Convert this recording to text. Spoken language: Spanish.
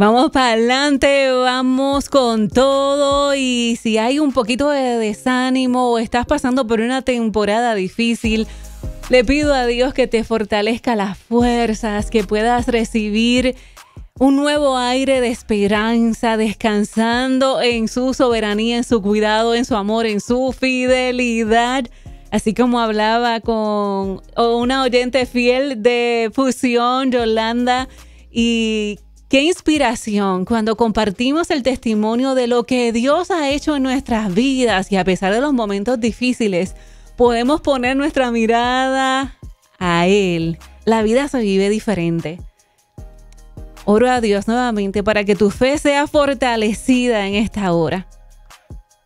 Vamos para adelante, vamos con todo. Y si hay un poquito de desánimo o estás pasando por una temporada difícil, le pido a Dios que te fortalezca las fuerzas, que puedas recibir un nuevo aire de esperanza, descansando en su soberanía, en su cuidado, en su amor, en su fidelidad. Así como hablaba con una oyente fiel de Fusión, Yolanda, y qué inspiración cuando compartimos el testimonio de lo que Dios ha hecho en nuestras vidas, y a pesar de los momentos difíciles, podemos poner nuestra mirada a Él. La vida se vive diferente. Oro a Dios nuevamente para que tu fe sea fortalecida en esta hora.